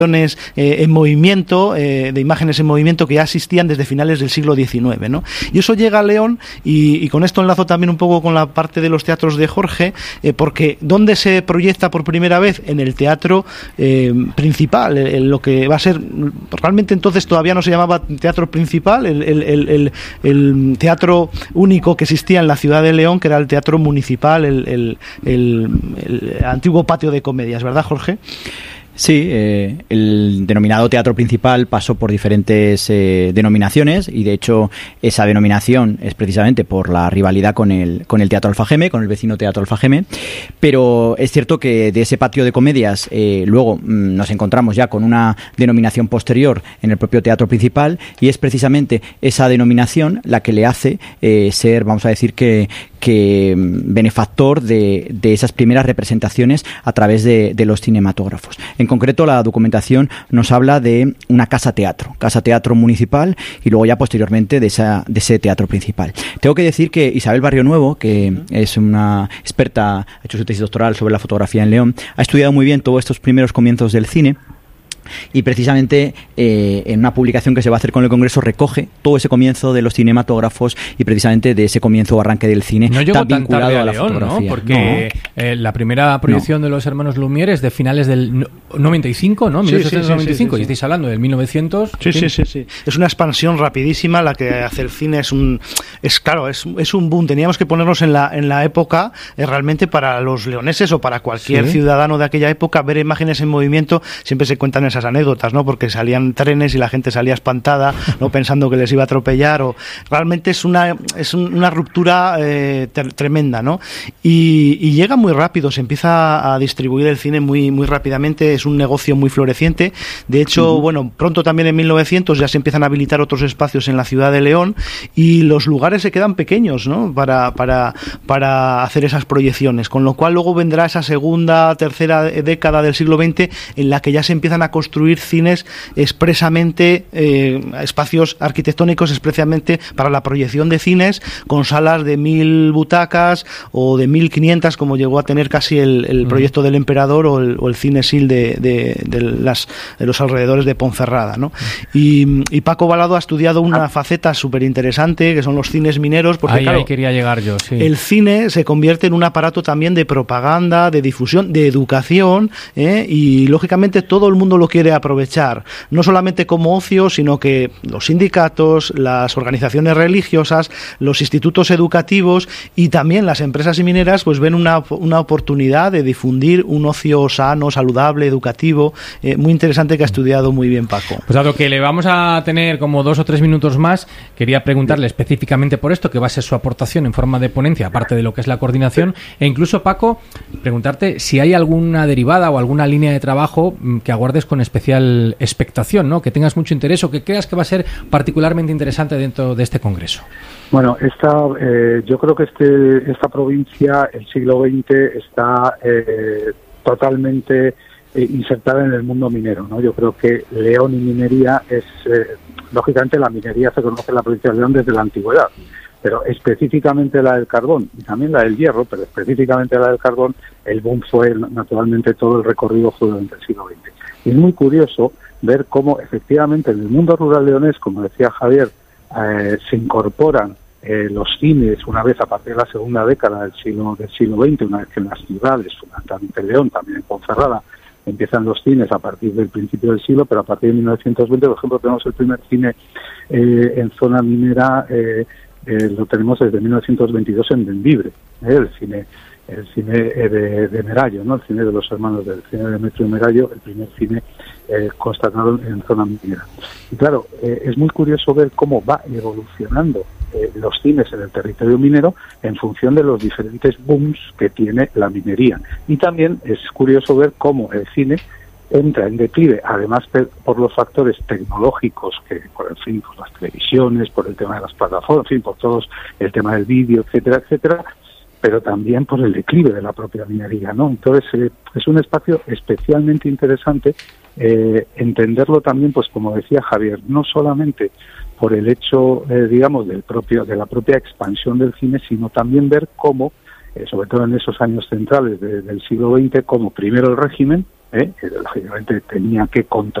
en movimiento, de imágenes en movimiento que ya existían desde finales del siglo XIX, ¿no? Y eso llega a León, y con esto enlazo también un poco con la parte de los teatros de Jorge, porque ¿dónde se proyecta por primera vez? En el teatro principal, en lo que va a ser, realmente entonces todavía no se llamaba teatro principal, el teatro único que existía en la ciudad de León, que era el teatro municipal, el antiguo patio de comedias, ¿verdad, Jorge? Sí, el denominado teatro principal pasó por diferentes denominaciones, y de hecho esa denominación es precisamente por la rivalidad con el Teatro Alfageme, con el vecino Teatro Alfageme, pero es cierto que de ese patio de comedias luego nos encontramos ya con una denominación posterior en el propio teatro principal, y es precisamente esa denominación la que le hace ser, vamos a decir, que benefactor de esas primeras representaciones a través de los cinematógrafos. En concreto, la documentación nos habla de una casa teatro municipal, y luego ya posteriormente de ese teatro principal. Tengo que decir que Isabel Barrio Nuevo, que es una experta, ha hecho su tesis doctoral sobre la fotografía en León, ha estudiado muy bien todos estos primeros comienzos del cine, y precisamente en una publicación que se va a hacer con el Congreso recoge todo ese comienzo de los cinematógrafos y precisamente de ese comienzo o arranque del cine tan vinculado a la fotografía. ¿No? Porque la primera proyección de los hermanos Lumière es de finales del 95, ¿no? 1895, y estáis hablando del 1900. Sí. Es una expansión rapidísima la que hace el cine. Es un boom. Teníamos que ponernos en la época, realmente para los leoneses o para cualquier ciudadano de aquella época, ver imágenes en movimiento. Siempre se cuentan esas anécdotas, ¿no? Porque salían trenes y la gente salía espantada, no pensando que les iba a atropellar, o realmente es una ruptura tremenda, ¿no? Y llega muy rápido, se empieza a distribuir el cine muy rápidamente, es un negocio muy floreciente. De hecho, pronto también en 1900 ya se empiezan a habilitar otros espacios en la ciudad de León, y los lugares se quedan pequeños, ¿no? Para hacer esas proyecciones, con lo cual luego vendrá esa segunda, tercera década del siglo XX en la que ya se empiezan a construir cines expresamente, espacios arquitectónicos expresamente para la proyección de cines, con salas de 1000 butacas o de 1500, como llegó a tener casi el proyecto del Emperador o el Cine Sil de los alrededores de Ponferrada, ¿no? Y Paco Balado ha estudiado una faceta súper interesante, que son los cines mineros, porque ahí quería llegar yo, sí. El cine se convierte en un aparato también de propaganda, de difusión, de educación, y lógicamente todo el mundo lo quiere aprovechar, no solamente como ocio, sino que los sindicatos, las organizaciones religiosas, los institutos educativos y también las empresas mineras pues ven una oportunidad de difundir un ocio sano, saludable, educativo, muy interesante, que ha estudiado muy bien Paco. Pues dado que le vamos a tener como 2 o 3 minutos más, quería preguntarle específicamente por esto, que va a ser su aportación en forma de ponencia, aparte de lo que es la coordinación, e incluso, Paco, preguntarte si hay alguna derivada o alguna línea de trabajo que aguardes con especial expectación, ¿no? Que tengas mucho interés o que creas que va a ser particularmente interesante dentro de este congreso. Bueno, yo creo que esta provincia, el siglo XX, está totalmente insertada en el mundo minero, ¿no? Yo creo que León y minería es, lógicamente la minería se conoce en la provincia de León desde la antigüedad, pero específicamente la del carbón y también la del hierro, pero específicamente la del carbón, el boom fue naturalmente todo el recorrido fue durante el siglo XX. Y es muy curioso ver cómo efectivamente en el mundo rural leonés, como decía Javier, se incorporan los cines una vez a partir de la segunda década del siglo XX, una vez que en las ciudades, fundamentalmente León, también en Ponferrada, empiezan los cines a partir del principio del siglo, pero a partir de 1920, por ejemplo, tenemos el primer cine en zona minera, lo tenemos desde 1922 en Bembibre, el cine de Merallo, ¿no? El cine de los hermanos del cine de Metro y Merallo, el primer cine constatado en zona minera. Y claro, es muy curioso ver cómo va evolucionando los cines en el territorio minero en función de los diferentes booms que tiene la minería. Y también es curioso ver cómo el cine entra en declive, además por los factores tecnológicos, que por las televisiones, por el tema de las plataformas, en fin, por todo el tema del vídeo, etcétera, etcétera, pero también por el declive de la propia minería, ¿no? Entonces es un espacio especialmente interesante entenderlo también, pues como decía Javier, no solamente por el hecho, digamos, de la propia expansión del cine, sino también ver cómo, sobre todo en esos años centrales del siglo XX, como primero el régimen, que lógicamente tenía que controlar